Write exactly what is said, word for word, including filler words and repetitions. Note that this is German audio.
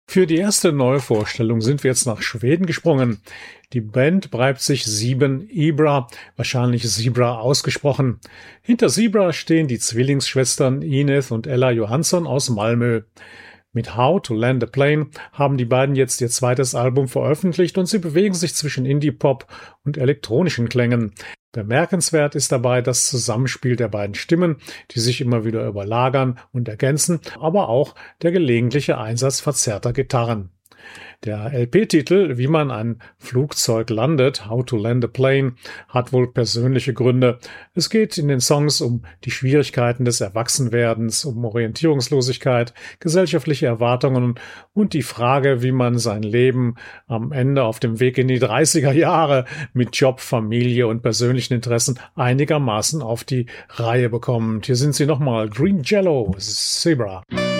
Für die erste Neuvorstellung sind wir jetzt nach Schweden gesprungen. Die Band breibt sich Sieben Ibra, wahrscheinlich Zebra ausgesprochen. Hinter Zebra stehen die Zwillingsschwestern Ineth und Ella Johansson aus Malmö. Mit How to Land a Plane haben die beiden jetzt ihr zweites Album veröffentlicht und sie bewegen sich zwischen Indie-Pop und elektronischen Klängen. Bemerkenswert ist dabei das Zusammenspiel der beiden Stimmen, die sich immer wieder überlagern und ergänzen, aber auch der gelegentliche Einsatz verzerrter Gitarren. Der L P-Titel, wie man ein Flugzeug landet, How to Land a Plane, hat wohl persönliche Gründe. Es geht in den Songs um die Schwierigkeiten des Erwachsenwerdens, um Orientierungslosigkeit, gesellschaftliche Erwartungen und die Frage, wie man sein Leben am Ende auf dem Weg in die dreißiger Jahre mit Job, Familie und persönlichen Interessen einigermaßen auf die Reihe bekommt. Hier sind sie nochmal, Green Jello, Zebra.